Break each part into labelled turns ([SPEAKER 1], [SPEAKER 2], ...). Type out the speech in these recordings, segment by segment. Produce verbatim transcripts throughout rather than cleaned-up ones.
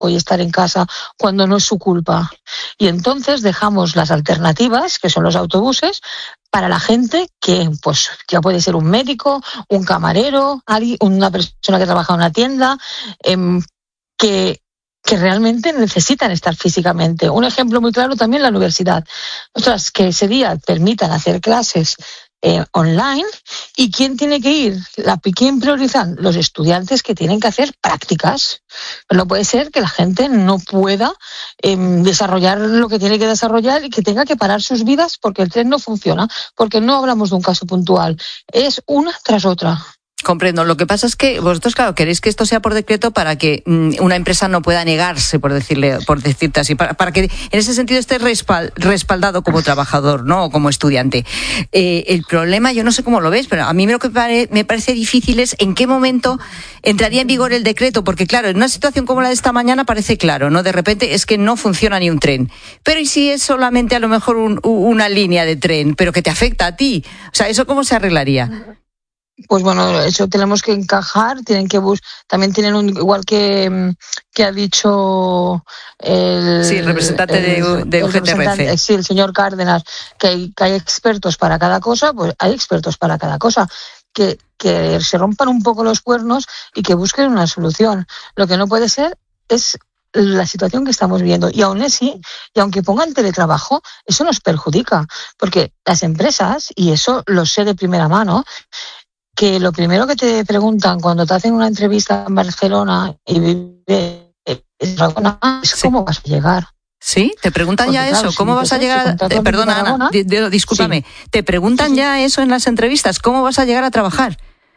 [SPEAKER 1] hoy estar en casa cuando no es su culpa. Y entonces dejamos las alternativas, que son los autobuses, para la gente que pues ya puede ser un médico, un camarero, una persona que trabaja en una tienda, eh, que que realmente necesitan estar físicamente. Un ejemplo muy claro también la universidad. Ostras, que ese día permitan hacer clases eh, online, ¿y quién tiene que ir? La, ¿Quién priorizan? Los estudiantes que tienen que hacer prácticas. No puede ser que la gente no pueda eh, desarrollar lo que tiene que desarrollar y que tenga que parar sus vidas porque el tren no funciona, porque no hablamos de un caso puntual, es una tras otra.
[SPEAKER 2] Comprendo. Lo que pasa es que vosotros, claro, queréis que esto sea por decreto para que mmm, una empresa no pueda negarse, por decirle, por decirte así, para, para que en ese sentido esté respal, respaldado como trabajador, ¿no? O como estudiante. Eh, el problema, yo no sé cómo lo ves, pero a mí lo que pare, me parece difícil es en qué momento entraría en vigor el decreto, porque claro, en una situación como la de esta mañana parece claro, ¿no? De repente es que no funciona ni un tren. Pero ¿y si es solamente a lo mejor un, una línea de tren, pero que te afecta a ti? O sea, ¿eso cómo se arreglaría?
[SPEAKER 1] Pues bueno, eso tenemos que encajar, tienen que bus también tienen un, igual que, que ha dicho el,
[SPEAKER 2] sí, el representante el, de, de U G T R C.
[SPEAKER 1] Sí, el señor Cárdenas, que hay, que hay expertos para cada cosa, pues hay expertos para cada cosa. Que, que se rompan un poco los cuernos y que busquen una solución. Lo que no puede ser es la situación que estamos viendo. Y aún así, y aunque pongan teletrabajo, eso nos perjudica, porque las empresas, y eso lo sé de primera mano, que lo primero que te preguntan cuando te hacen una entrevista en Barcelona y vives en Tarragona es sí. ¿Cómo vas a llegar?
[SPEAKER 2] Sí, te preguntan Porque, ya claro, eso, ¿cómo si vas a llegar? A... Eh, perdona, Ana, d- d- discúlpame, sí. te preguntan sí, sí. ya eso en las entrevistas, ¿cómo vas a llegar a trabajar?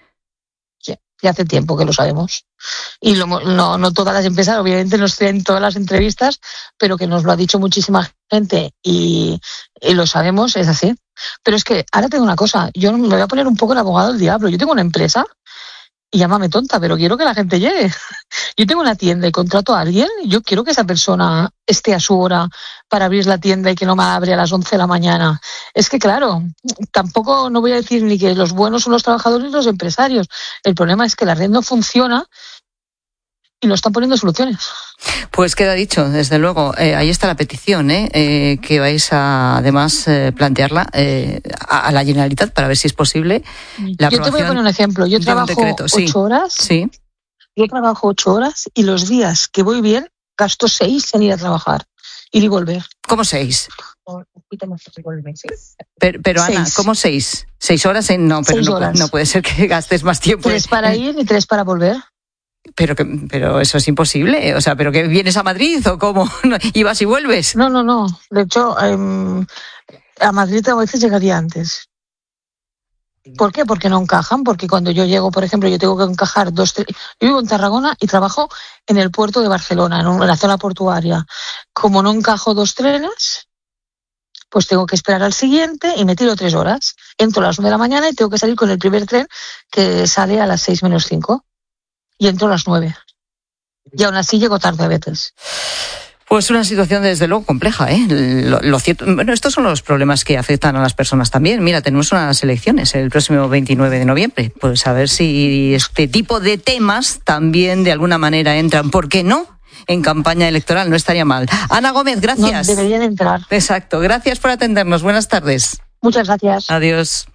[SPEAKER 1] Sí, ya hace tiempo que lo sabemos. Y lo, no, no todas las empresas, obviamente no estoy en todas las entrevistas, pero que nos lo ha dicho muchísima gente y, y lo sabemos, es así. Pero es que ahora tengo una cosa, yo me voy a poner un poco el abogado del diablo. Yo tengo una empresa y llámame tonta, pero quiero que la gente llegue. Yo tengo una tienda y contrato a alguien, yo quiero que esa persona esté a su hora para abrir la tienda y que no me abre a las once de la mañana. Es que claro, tampoco no voy a decir ni que los buenos son los trabajadores ni los empresarios. El problema es que la red no funciona y no están poniendo soluciones.
[SPEAKER 2] Pues queda dicho, desde luego. Eh, ahí está la petición, ¿eh? Eh, que vais a, además, eh, plantearla eh, a, a la Generalitat para ver si es posible la
[SPEAKER 1] Yo te voy a poner un ejemplo. Yo trabajo
[SPEAKER 2] decreto,
[SPEAKER 1] ocho
[SPEAKER 2] sí.
[SPEAKER 1] horas.
[SPEAKER 2] Sí.
[SPEAKER 1] Yo trabajo ocho horas y los días que voy bien gasto seis en ir a trabajar, ir y volver.
[SPEAKER 2] ¿Cómo seis? Pero, pero Ana,
[SPEAKER 1] seis.
[SPEAKER 2] ¿cómo seis? ¿Seis horas? En... No, pero
[SPEAKER 1] seis
[SPEAKER 2] no,
[SPEAKER 1] horas.
[SPEAKER 2] no puede ser que gastes más tiempo.
[SPEAKER 1] Tres para ir y tres para volver.
[SPEAKER 2] Pero que, pero eso es imposible, o sea, ¿pero que vienes a Madrid o cómo? ¿Y vas y vuelves?
[SPEAKER 1] No, no, no. De hecho, eh, a Madrid a veces llegaría antes. ¿Por qué? Porque no encajan, porque cuando yo llego, por ejemplo, yo tengo que encajar dos... Tre- yo vivo en Tarragona y trabajo en el puerto de Barcelona, en, un, en la zona portuaria. Como no encajo dos trenes, pues tengo que esperar al siguiente y me tiro tres horas. Entro a las nueve de la mañana y tengo que salir con el primer tren que sale a las seis menos cinco. Y entro a las nueve. Y aún así llego tarde a veces.
[SPEAKER 2] Pues una situación desde luego compleja, ¿eh? Lo, lo cierto, bueno, estos son los problemas que afectan a las personas también. Mira, tenemos unas elecciones el próximo veintinueve de noviembre. Pues a ver si este tipo de temas también de alguna manera entran. ¿Por qué no? En campaña electoral, no estaría mal. Ana Gómez, gracias.
[SPEAKER 1] No, deberían entrar.
[SPEAKER 2] Exacto, gracias por atendernos. Buenas tardes.
[SPEAKER 1] Muchas gracias.
[SPEAKER 2] Adiós.